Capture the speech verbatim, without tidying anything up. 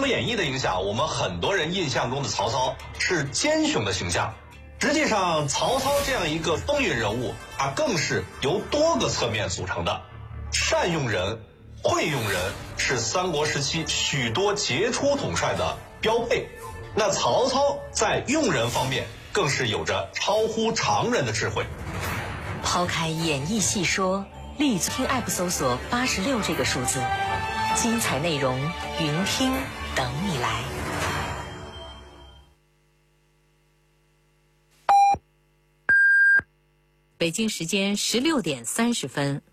国演义》的影响，我们很多人印象中的曹操是奸雄的形象。实际上，曹操这样一个风云人物，他更是由多个侧面组成的。善用人、会用人是三国时期许多杰出统帅的标配。那曹操在用人方面，更是有着超乎常人的智慧。 抛开演义细说，立足听 App 搜索八十六这个数字，精彩内容云听等你来。北京时间十六点三十分。